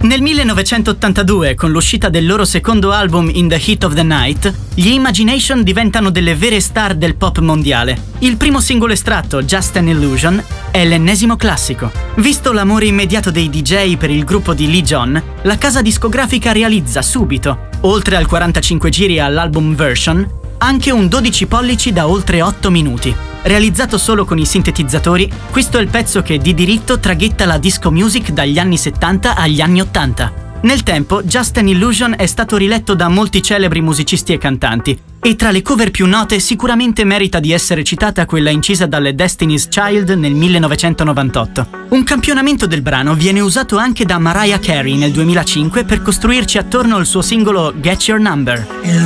Nel 1982, con l'uscita del loro secondo album In the Heat of the Night, gli Imagination diventano delle vere star del pop mondiale. Il primo singolo estratto, Just an Illusion, è l'ennesimo classico. Visto l'amore immediato dei DJ per il gruppo di Lee John, la casa discografica realizza subito, oltre al 45 giri all'album version, anche un 12 pollici da oltre 8 minuti. Realizzato solo con i sintetizzatori, questo è il pezzo che di diritto traghetta la disco music dagli anni 70 agli anni 80. Nel tempo, Just an Illusion è stato riletto da molti celebri musicisti e cantanti, e tra le cover più note sicuramente merita di essere citata quella incisa dalle Destiny's Child nel 1998. Un campionamento del brano viene usato anche da Mariah Carey nel 2005 per costruirci attorno al suo singolo Get Your Number.